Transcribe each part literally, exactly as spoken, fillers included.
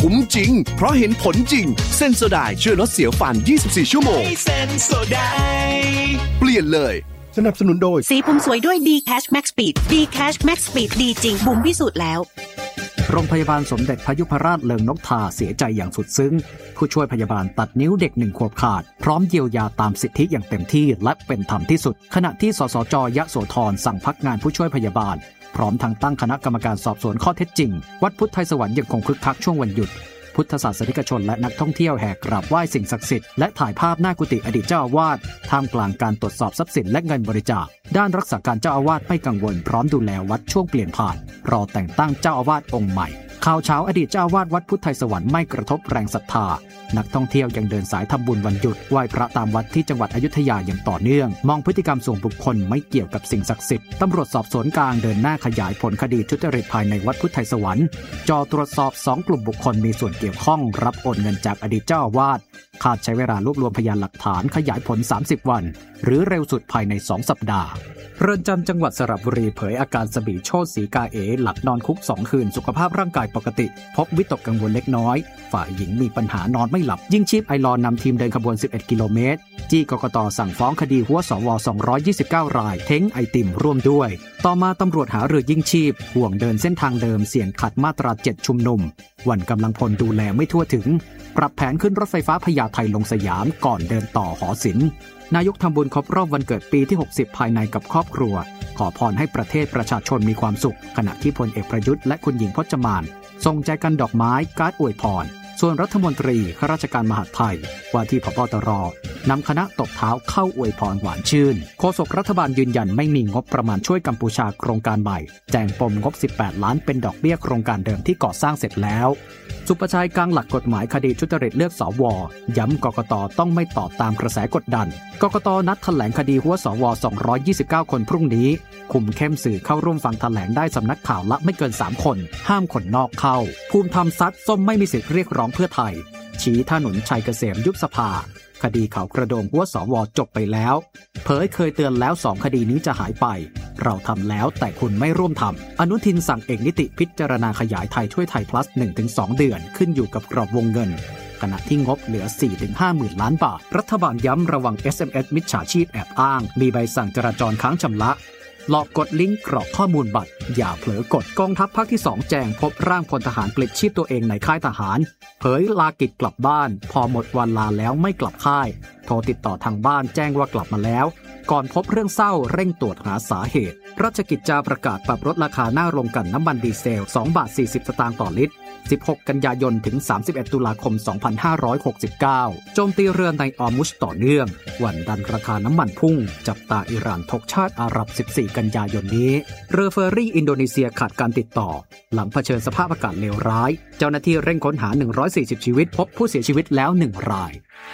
คุ้มจริงเพราะเห็นผลจริงเซนโซไดช่วยลดเสียวฟันยี่สิบสี่ชั่วโมงเซนโซไดเปลี่ยนเลยสนับสนุนโดยสีผมสวยด้วย D-Cash Max Speed D-Cash Max Speed ดีจริงบุ๋มพิสูจน์แล้วโรงพยาบาลสมเด็จพยุพราชเลิงนกทาเสียใจอย่างสุดซึ้งผู้ช่วยพยาบาลตัดนิ้วเด็กหนึ่งขวบขาดพร้อมเยียวยาตามสิทธิอย่างเต็มที่และเป็นธรรมที่สุดขณะที่สสจ.ยโสธรสั่งพักงานผู้ช่วยพยาบาลพร้อมทั้งตั้งคณะกรรมการสอบสวนข้อเท็จจริงวัดพุทธไทยสวรรค์ยังคงคึกคักช่วงวันหยุดพุทธศาสนิกชนและนักท่องเที่ยวแห่กราบไหว้สิ่งศักดิ์สิทธิ์และถ่ายภาพหน้ากุฏิอดีตเจ้าอาวาสท่ามกลางการตรวจสอบทรัพย์สินและเงินบริจาคด้านรักษาการเจ้าอาวาสไม่กังวลพร้อมดูแลวัดช่วงเปลี่ยนผ่านรอแต่งตั้งเจ้าอาวาสองค์ใหม่ข่าวเช้าอดีตเจ้าอาวาสวัดพุทธไทยสวรรค์ไม่กระทบแรงศรัทธานักท่องเที่ยวยังเดินสายทำบุญวันหยุดไหว้พระตามวัดที่จังหวัดอยุธยาอย่างต่อเนื่องมองพฤติกรรมส่วนบุคคลไม่เกี่ยวกับสิ่งศักดิ์สิทธิ์ตำรวจสอบสวนกลางเดินหน้าขยายผลคดีทุจริตภายในวัดพุทธไทยสวรรค์จ่อตรวจสอบสองกลุ่มบุคคลมีส่วนเกี่ยวข้องรับโอนเงินจากอดีตเจ้าอาวาสคาดใช้เวลารวบรวมพยานหลักฐานขยายผลสามสิบวันหรือเร็วสุดภายในสองสัปดาห์เรือนจำจังหวัดสระบุรีเผยอาการสบีโชติศรีกาเอหลับนอนคุกสองคืนสุขภาพร่างกายปกติพบวิตกกังวลเล็กน้อยฝ่ายหญิงมีปัญหานอนไม่หลับยิ่งชีพไอรอนนำทีมเดินขบวนสิบเอ็ดกิโลเมตรจี้กกต.สั่งฟ้องคดีหัวสวสองร้อยยี่สิบเก้ารายเท้งไอติมร่วมด้วยต่อมาตำรวจหารือยิ่งชีพห่วงเดินเส้นทางเดิมเสี่ยงขัดมาตราเจ็ดชุมนุมวันกำลังพลดูแลไม่ทั่วถึงปรับแผนขึ้นรถไฟฟ้าพญาไทลงสยามก่อนเดินต่อหอศิลป์นายกทำบุญครบรอบวันเกิดปีที่หกสิบภายในกับครอบครัวขอพรให้ประเทศประชาชนมีความสุขขณะที่พลเอกประยุทธ์และคุณหญิงพจมานส่งใจกันดอกไม้การ์ดอวยพรส่วนรัฐมนตรีข้าราชการมหาดไทยว่าที่ผบ.ตร.นำคณะตบเท้าเข้าอวยพรหวานชื่นโฆษกรัฐบาลยืนยันไม่มีงบประมาณช่วยกัมพูชาโครงการใหม่แจงปมงบสิบแปดล้านเป็นดอกเบี้ยโครงการเดิมที่ก่อสร้างเสร็จแล้วสุประชัยกลางหลักกฎหมายคดีทุจริตเลือกสวย้ำกกต.ต้องไม่ตอบตามกระแสกดดันกกต.นัดแถลงคดีหัวสวสองร้อยยี่สิบเก้าคนพรุ่งนี้คุมเข้มสื่อเข้าร่วมฟังแถลงได้สำนักข่าวละไม่เกินสามคนห้ามคนนอกเข้าภูมิธรรมซัดส้มไม่มีสิทธิ์เรียกร้องเพื่อไทยชี้ถนนชัยเกษมยุบสภาคดีเขากระโดงหัวสวจบไปแล้วเผยเคยเตือนแล้วสองคดีนี้จะหายไปเราทำแล้วแต่คุณไม่ร่วมทำอนุทินสั่งเอกนิติพิจารณาขยายไทยช่วยไทย plus หนึ่งถึงสอง เดือนขึ้นอยู่กับกรอบวงเงินขณะที่งบเหลือ สี่ถึงห้า หมื่นล้านบาทรัฐบาลย้ำระวัง เอส เอ็ม เอส มิจฉาชีพแอบอ้างมีใบสั่งจราจรค้างชำระหลอกกดลิงก์กรอกข้อมูลบัตรอย่าเผลอกดกองทัพภาคที่สองแจ้งพบร่างพลทหารปลิดชีพตัวเองในค่ายทหารเผยลากิจกลับบ้านพอหมดวันลาแล้วไม่กลับค่ายโทรติดต่อทางบ้านแจ้งว่ากลับมาแล้วก่อนพบเรื่องเศร้าเร่งตรวจหาสาเหตุราชกิจจาประกาศปรับลดราคาหน้าโรงกลั่นน้ำมันดีเซลสองบาทสี่สิบสตางค์ต่อลิตรสิบหกกันยายนถึงสามสิบเอ็ดตุลาคมสองพันห้าร้อยหกสิบเก้าโจมตีเรือในออร์มุชต่อเนื่องวันดันราคาน้ำมันพุ่งจับตาอิหร่านทกชาติอาหรับสิบสี่กันยายนนี้เรือเฟอร์รี่อินโดนีเซียขาดการติดต่อหลังเผชิญสภาพอากาศเลวร้ายเจ้าหน้าที่เร่งค้นหาหนึ่งร้อยสี่สิบชีวิตพบผู้เสียชีวิตแล้วหนึ่งราย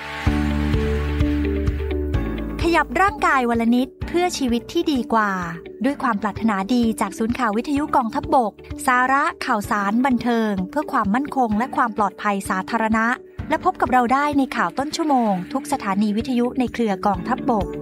ขยับร่างกายวันละนิดเพื่อชีวิตที่ดีกว่าด้วยความปรารถนาดีจากศูนย์ข่าววิทยุกองทัพบกสาระข่าวสารบันเทิงเพื่อความมั่นคงและความปลอดภัยสาธารณะและพบกับเราได้ในข่าวต้นชั่วโมงทุกสถานีวิทยุในเครือกองทัพบก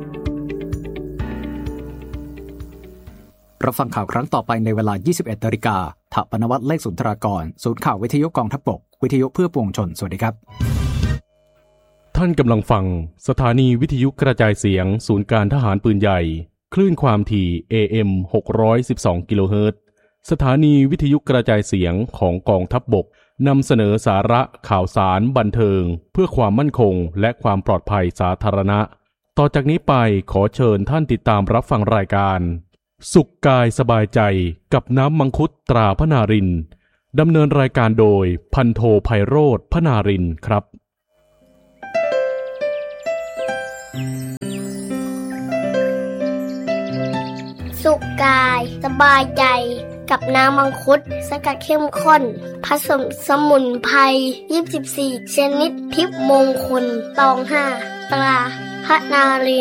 รับฟังข่าวครั้งต่อไปในเวลา ยี่สิบเอ็ดนาฬิกา ถปนวัฒน์เลขสุนทรากรศูนย์ข่าววิทยุกองทัพบกวิทยุเพื่อปวงชนสวัสดีครับท่านกำลังฟังสถานีวิทยุกระจายเสียงศูนย์การทหารปืนใหญ่คลื่นความถี่ เอ เอ็ม หกร้อยสิบสอง กิโลเฮิรตซ์สถานีวิทยุกระจายเสียงของกองทัพบกนำเสนอสาระข่าวสารบันเทิงเพื่อความมั่นคงและความปลอดภัยสาธารณะต่อจากนี้ไปขอเชิญท่านติดตามรับฟังรายการสุขกายสบายใจกับน้ำมังคุดตราพนารินดำเนินรายการโดยพันโทไพโรจน์พนารินครับสุขกายสบายใจกับน้ำมังคุดสกัดเข้มข้นผสมสมุนไพรยี่สิบสี่ชนิดทิพย์มงคลตองห้าตราพนาริน